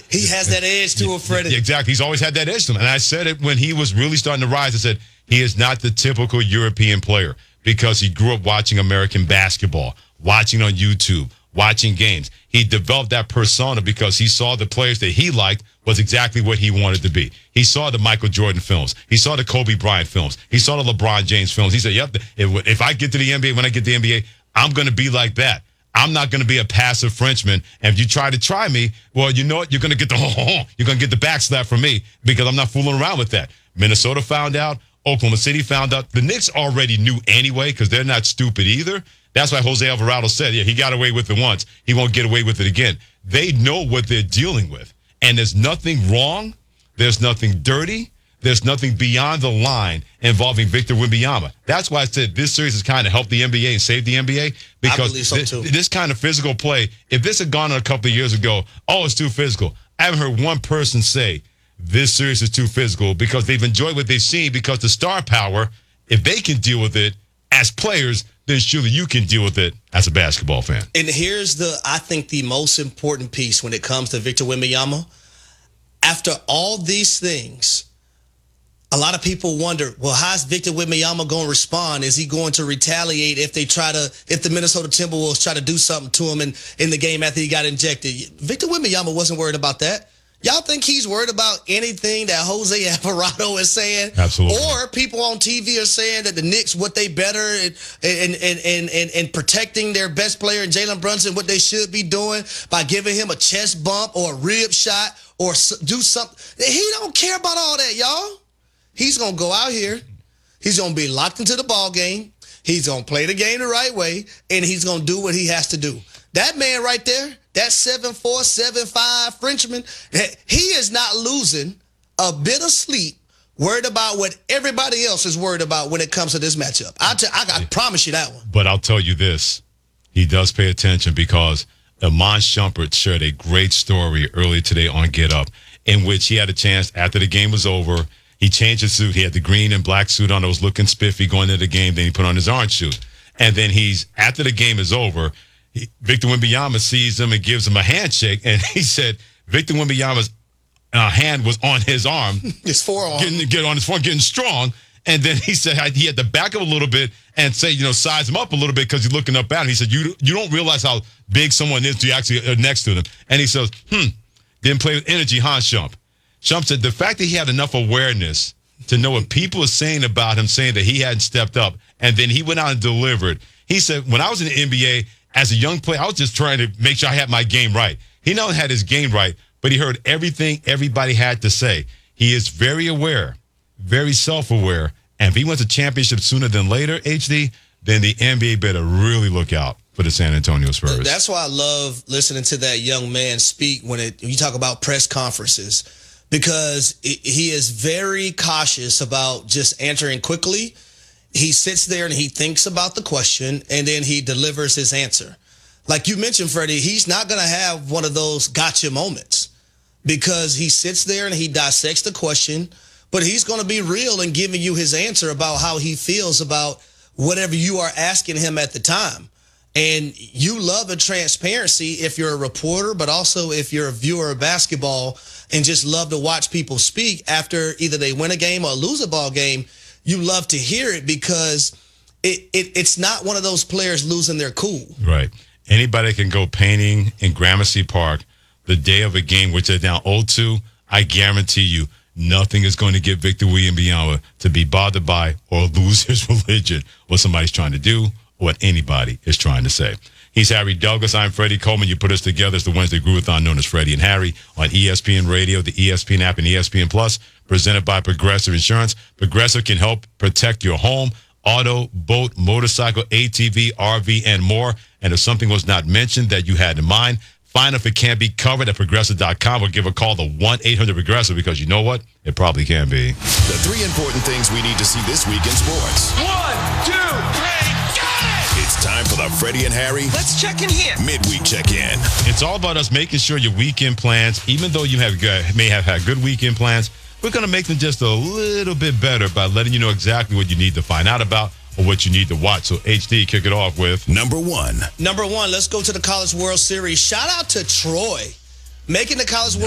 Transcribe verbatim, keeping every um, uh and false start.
He has that edge to him, Freddie. Exactly. He's always had that edge to him. And I said it when he was really starting to rise. I said, he is not the typical European player because he grew up watching American basketball, watching on YouTube, watching games. He developed that persona because he saw the players that he liked was exactly what he wanted to be. He saw the Michael Jordan films. He saw the Kobe Bryant films. He saw the LeBron James films. He said, yep, if, if I get to the N B A, when I get to the N B A, I'm going to be like that. I'm not going to be a passive Frenchman. And if you try to try me, well, you know what? You're going to get the you're going to get the backslap from me because I'm not fooling around with that. Minnesota found out. Oklahoma City found out. The Knicks already knew anyway because they're not stupid either. That's why Jose Alvarado said, yeah, he got away with it once. He won't get away with it again. They know what they're dealing with. And there's nothing wrong. There's nothing dirty. There's nothing beyond the line involving Victor Wembanyama. That's why I said this series has kind of helped the N B A and saved the N B A because I believe so too. This, this kind of physical play, if this had gone on a couple of years ago, oh, it's too physical. I haven't heard one person say this series is too physical because they've enjoyed what they've seen because the star power, if they can deal with it as players, then surely you can deal with it as a basketball fan. And here's the, I think, the most important piece when it comes to Victor Wembanyama. After all these things, a lot of people wonder, well, how's Victor Wembanyama going to respond? Is he going to retaliate if they try to, if the Minnesota Timberwolves try to do something to him in, in the game after he got injected? Victor Wembanyama wasn't worried about that. Y'all think he's worried about anything that Jose Alvarado is saying? Absolutely. Or people on T V are saying that the Knicks, what they better and and and and, and, and protecting their best player, Jalen Brunson, what they should be doing by giving him a chest bump or a rib shot or do something. He don't care about all that, y'all. He's going to go out here. He's going to be locked into the ball game. He's going to play the game the right way, and he's going to do what he has to do. That man right there, that seven four, seven five Frenchman, he is not losing a bit of sleep worried about what everybody else is worried about when it comes to this matchup. I, t- I, I promise you that one. But I'll tell you this. He does pay attention because Iman Shumpert shared a great story earlier today on Get Up in which he had a chance after the game was over. He changed his suit. He had the green and black suit on. It was looking spiffy going into the game. Then he put on his orange suit. And then he's, after the game is over, he, Victor Wembanyama sees him and gives him a handshake. And he said Victor Wembanyama's uh, hand was on his arm. His forearm. Getting, get on his forearm, getting strong. And then he said he had to back up a little bit and say, you know, size him up a little bit because he's looking up at him. He said, you you don't realize how big someone is to you actually are next to them. And he says, hmm, didn't play with energy, huh, Shump? Shump said the fact that he had enough awareness to know what people are saying about him, saying that he hadn't stepped up, and then he went out and delivered. He said, when I was in the N B A, as a young player, I was just trying to make sure I had my game right. He not only had his game right, but he heard everything everybody had to say. He is very aware, very self-aware, and if he wins a championship sooner than later, H D, then the N B A better really look out for the San Antonio Spurs. That's why I love listening to that young man speak when, it, when you talk about press conferences, because he is very cautious about just answering quickly. He sits there and he thinks about the question, and then he delivers his answer. Like you mentioned, Freddie, he's not going to have one of those gotcha moments because he sits there and he dissects the question, but he's going to be real in giving you his answer about how he feels about whatever you are asking him at the time. And you love the transparency if you're a reporter, but also if you're a viewer of basketball and just love to watch people speak after either they win a game or lose a ball game. You love to hear it because it, it it's not one of those players losing their cool. Right. Anybody can go painting in Gramercy Park the day of a game which they're down oh two. I guarantee you nothing is going to get Victor Wembanyama to be bothered by or lose his religion what somebody's trying to do or what anybody is trying to say. He's Harry Douglas. I'm Freddie Coleman. You put us together. It's the Wednesday Groovathon known as Freddie and Harry on E S P N Radio, the E S P N app, and E S P N Plus, presented by Progressive Insurance. Progressive can help protect your home, auto, boat, motorcycle, A T V, R V, and more. And if something was not mentioned that you had in mind, find if it can be covered at progressive dot com or give a call to one eight hundred progressive because you know what? It probably can be. The three important things we need to see this week in sports. One, two, three, got it! It's time for the Freddie and Harry Let's check in here. Midweek Check-In. It's all about us making sure your weekend plans, even though you have good, may have had good weekend plans, we're going to make them just a little bit better by letting you know exactly what you need to find out about or what you need to watch. So, H D, kick it off with Number one. Number one, let's go to the College World Series. Shout out to Troy making the College World